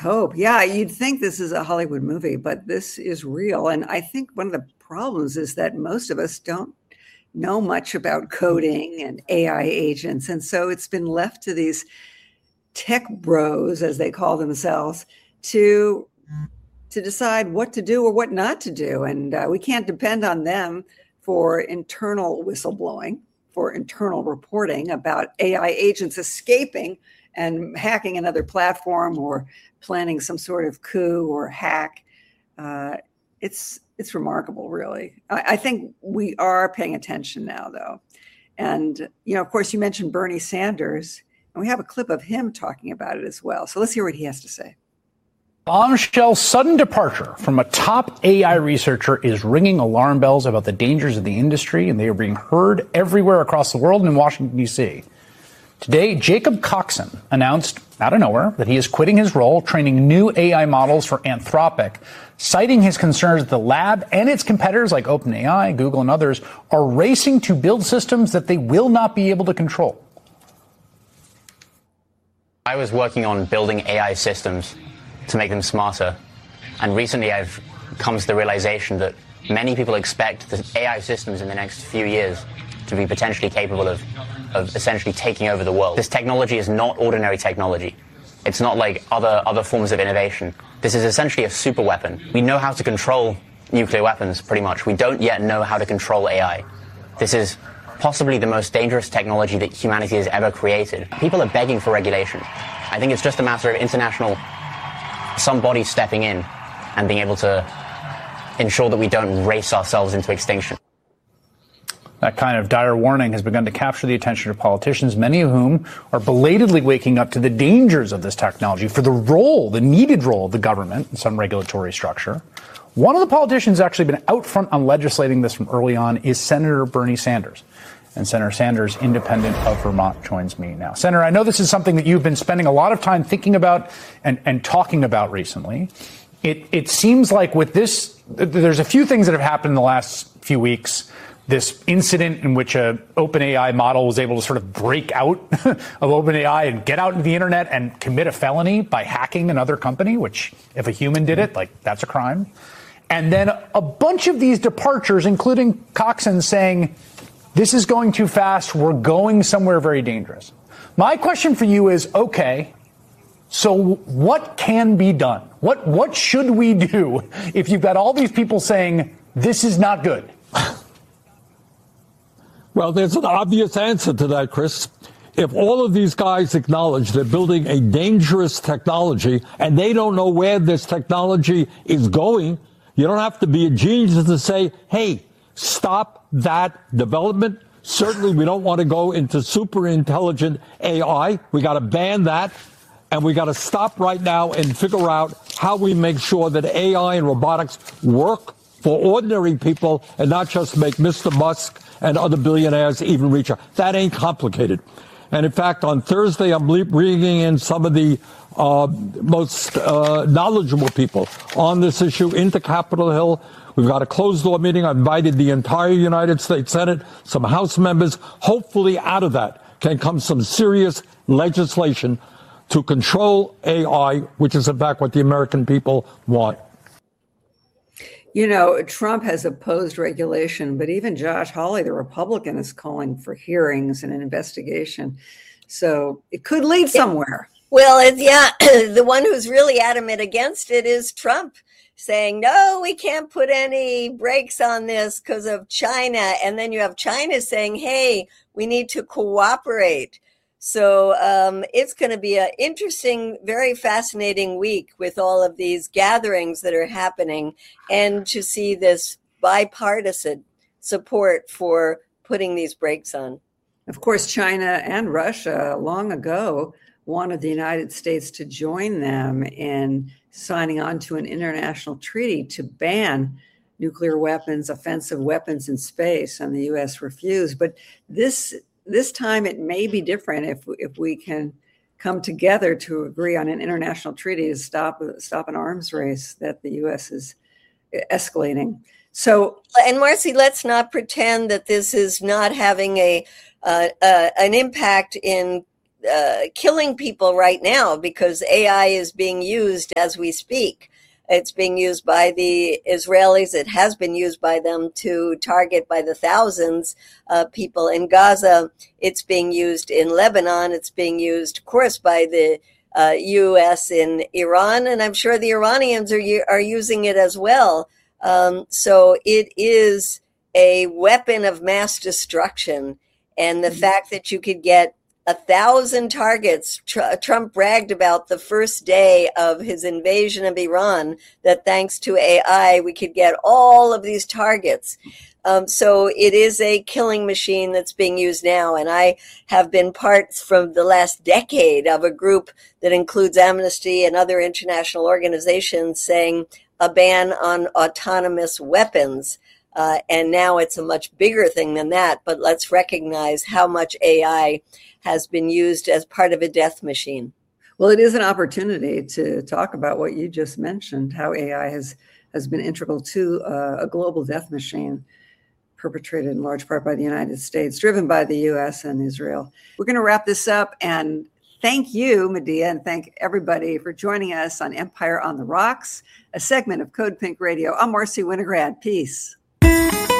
hope. Yeah, you'd think this is a Hollywood movie, but this is real. And I think one of the problems is that most of us don't know much about coding and AI agents. And so it's been left to these tech bros, as they call themselves, to decide what to do or what not to do. And we can't depend on them for internal whistleblowing, for internal reporting about AI agents escaping and hacking another platform or planning some sort of coup or hack. It's remarkable, really. I think we are paying attention now, though. And, of course, you mentioned Bernie Sanders, and we have a clip of him talking about it as well. So let's hear what he has to say. Bombshell's sudden departure from a top AI researcher is ringing alarm bells about the dangers of the industry, and they are being heard everywhere across the world and in Washington, D.C. Today, Jacob Coxon announced out of nowhere that he is quitting his role training new AI models for Anthropic, citing his concerns that the lab and its competitors like OpenAI, Google, and others are racing to build systems that they will not be able to control. I was working on building AI systems to make them smarter. And recently I've come to the realization that many people expect the AI systems in the next few years to be potentially capable of essentially taking over the world. This technology is not ordinary technology. It's not like other forms of innovation. This is essentially a super weapon. We know how to control nuclear weapons, pretty much. We don't yet know how to control AI. This is possibly the most dangerous technology that humanity has ever created. People are begging for regulation. I think it's just a matter of some body stepping in and being able to ensure that we don't race ourselves into extinction. That kind of dire warning has begun to capture the attention of politicians, many of whom are belatedly waking up to the dangers of this technology for the needed role of the government in some regulatory structure. One of the politicians actually been out front on legislating this from early on is Senator Bernie Sanders. And Senator Sanders, independent of Vermont, joins me now. Senator, I know this is something that you've been spending a lot of time thinking about and talking about recently. It seems like with this, there's a few things that have happened in the last few weeks. This incident in which a OpenAI model was able to sort of break out of OpenAI and get out into the internet and commit a felony by hacking another company, which if a human did it, that's a crime. And then a bunch of these departures, including Coxon saying, this is going too fast. We're going somewhere very dangerous. My question for you is, okay, so what can be done? What should we do if you've got all these people saying this is not good? Well, there's an obvious answer to that, Chris. If all of these guys acknowledge they're building a dangerous technology and they don't know where this technology is going, you don't have to be a genius to say, hey, stop that development. Certainly, we don't want to go into super intelligent AI. We got to ban that. And we got to stop right now and figure out how we make sure that AI and robotics work for ordinary people and not just make Mr. Musk and other billionaires even richer. That ain't complicated. And in fact, on Thursday, I'm bringing in some of the most knowledgeable people on this issue into Capitol Hill. We've got a closed-door meeting. I invited the entire United States Senate, some House members. Hopefully out of that can come some serious legislation to control AI, which is, in fact, what the American people want. Trump has opposed regulation, but even Josh Hawley, the Republican, is calling for hearings and an investigation. So it could lead somewhere. Well, the one who's really adamant against it is Trump, saying, no, we can't put any brakes on this because of China. And then you have China saying, hey, we need to cooperate. So it's going to be an interesting, very fascinating week with all of these gatherings that are happening and to see this bipartisan support for putting these brakes on. Of course, China and Russia long ago wanted the United States to join them in signing on to an international treaty to ban nuclear weapons, offensive weapons in space, and the U.S. refused. But this time it may be different if we can come together to agree on an international treaty to stop an arms race that the U.S. is escalating. So, and Marcy, let's not pretend that this is not having an impact in killing people right now because AI is being used as we speak. It's being used by the Israelis. It has been used by them to target by the thousands people in Gaza. It's being used in Lebanon. It's being used, of course, by the U.S. in Iran, and I'm sure the Iranians are using it as well. So it is a weapon of mass destruction. And the fact that you could get 1,000 targets, Trump bragged about the first day of his invasion of Iran, that thanks to AI, we could get all of these targets. So it is a killing machine that's being used now. And I have been part from the last decade of a group that includes Amnesty and other international organizations saying a ban on autonomous weapons. And now it's a much bigger thing than that. But let's recognize how much AI has been used as part of a death machine. Well, it is an opportunity to talk about what you just mentioned, how AI has been integral to a global death machine perpetrated in large part by the United States, driven by the U.S. and Israel. We're going to wrap this up, and thank you, Medea, and thank everybody for joining us on Empire on the Rocks, a segment of Code Pink Radio. I'm Marcy Winograd. Peace.